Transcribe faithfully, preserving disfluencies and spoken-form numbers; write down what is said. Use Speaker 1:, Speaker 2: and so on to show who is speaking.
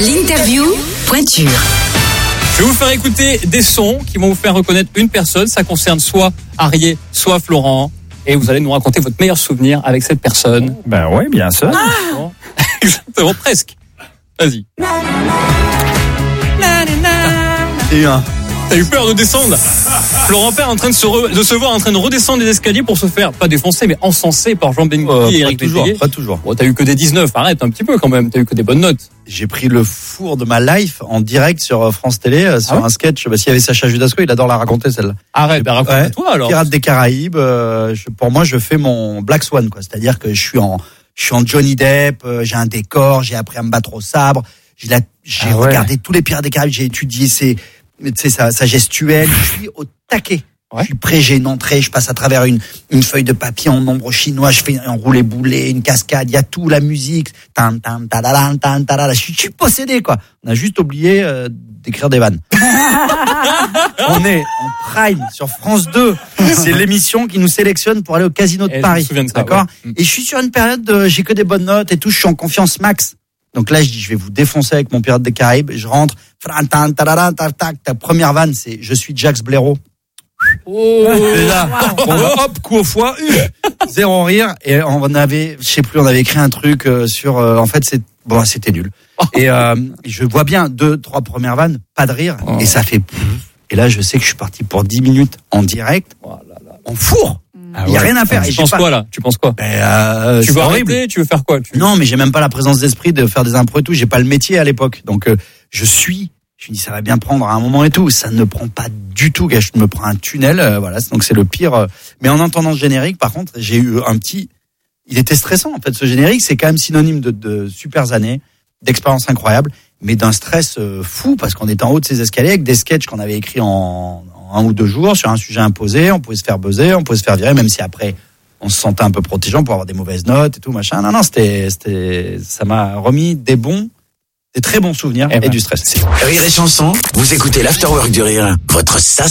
Speaker 1: L'interview pointure.
Speaker 2: Je vais vous faire écouter des sons qui vont vous faire reconnaître une personne. Ça concerne soit Arié, soit Florent. Et vous allez nous raconter votre meilleur souvenir avec cette personne.
Speaker 3: Ben ouais, bien sûr.
Speaker 2: Ah Exactement, presque. Vas-y.
Speaker 3: J'ai eu un...
Speaker 2: T'as eu peur de descendre. Florent Père en train de se, re, de se voir en train de redescendre les escaliers pour se faire, pas défoncer, mais encenser par Jean Benguigui
Speaker 3: euh,
Speaker 2: et Eric
Speaker 3: Pas toujours,
Speaker 2: Léveillé.
Speaker 3: pas toujours.
Speaker 2: Bon, t'as eu que des dix-neuf, arrête un petit peu quand même, t'as eu que des bonnes notes.
Speaker 3: J'ai pris le four de ma life en direct sur France Télé, sur ah ouais un sketch. Bah, s'il y avait Sacha Judasco, il adore la raconter celle-là.
Speaker 2: Arrête, ben raconte-toi ouais, alors.
Speaker 3: Pirates des Caraïbes. Euh, je, pour moi, je fais mon Black Swan, quoi. C'est-à-dire que je suis en, je suis en Johnny Depp. Euh, j'ai un décor, j'ai appris à me battre au sabre. J'ai, la, j'ai ah ouais. regardé tous les Pirates des Caraïbes. J'ai étudié ses, ses, sa, sa gestuelle. Je suis au taquet. Ouais. Je suis prêt, j'ai une entrée, je passe à travers une, une feuille de papier en ombre chinois, je fais un roulé boulet, une cascade, il y a tout, la musique, tam tam tadadam tam tadada, je suis, je suis possédé quoi. On a juste oublié euh, d'écrire des vannes. On est en prime sur France deux, c'est l'émission qui nous sélectionne pour aller au Casino de et Paris,
Speaker 2: de ça,
Speaker 3: d'accord
Speaker 2: ouais.
Speaker 3: Et je suis sur une période de, j'ai que des bonnes notes et tout, je suis en confiance max. Donc là, je dis, je vais vous défoncer avec mon Pirate des Caraïbes, je rentre, ta première vanne, c'est je suis Jax Blaireau.
Speaker 2: Oh,
Speaker 3: déjà, wow. Bon, hop, coup au foie, uh, zéro rire. Et on avait, je sais plus, on avait écrit un truc euh, sur, euh, en fait, c'est, bon, c'était nul. Et euh, je vois bien deux, trois premières vannes, pas de rire, oh. Et ça fait. Et là, je sais que je suis parti pour dix minutes en direct, oh là là. En four.
Speaker 2: Ah
Speaker 3: il y a
Speaker 2: ouais.
Speaker 3: rien à faire.
Speaker 2: Tu
Speaker 3: et
Speaker 2: penses
Speaker 3: pas...
Speaker 2: quoi là Tu penses quoi
Speaker 3: ben, euh,
Speaker 2: Tu veux arrêter Tu veux faire quoi tu...
Speaker 3: Non, mais j'ai même pas la présence d'esprit de faire des impros et tout. J'ai pas le métier à l'époque, donc euh, je suis. Je me dis, ça va bien prendre à un moment et tout. Ça ne prend pas du tout, gars. Je me prends un tunnel, euh, voilà. Donc c'est le pire. Mais en entendant ce générique, par contre, j'ai eu un petit. Il était stressant, en fait. Ce générique, c'est quand même synonyme de, de super années, d'expériences incroyables, mais d'un stress euh, fou parce qu'on était en haut de ces escaliers avec des sketchs qu'on avait écrits en, en un ou deux jours sur un sujet imposé. On pouvait se faire buzzer, on pouvait se faire virer, même si après on se sentait un peu protégeant pour avoir des mauvaises notes et tout machin. Non, non, c'était, c'était, ça m'a remis des bons. Des très bons souvenirs et, et ben. Du stress.
Speaker 4: Rire et chanson, vous écoutez l'Afterwork du Rire, votre sas